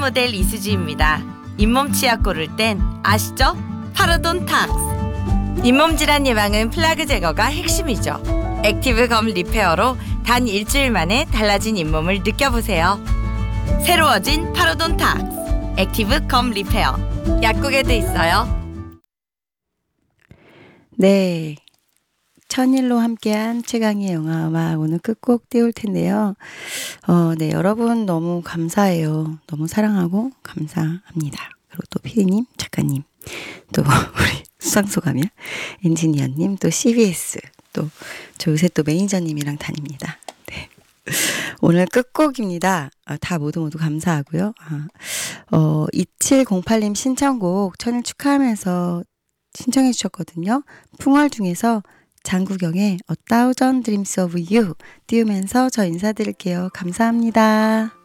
모델 이수지입니다. 잇몸 치약 고를 땐 아시죠? 파로돈탁스. 잇몸 질환 예방은 플라그 제거가 핵심이죠. 액티브 검 리페어로 단 일주일 만에 달라진 잇몸을 느껴보세요. 새로워진 파로돈탁스 액티브 검 리페어. 약국에도 있어요. 네, 천일로 함께한 최강의 영화음악 오늘 끝곡 띄울 텐데요. 네, 여러분 너무 감사해요. 너무 사랑하고 감사합니다. 그리고 또 피디님, 작가님, 또 우리 수상소감이야, 엔지니어님, 또 CBS, 또 저 요새 또 매니저님이랑 다닙니다. 네. 오늘 끝곡입니다. 다 모두 감사하고요. 2708님 신청곡 천일 축하하면서 신청해 주셨거든요. 풍월 중에서 장구경의 A Thousand Dreams of You 띄우면서 저 인사드릴게요. 감사합니다.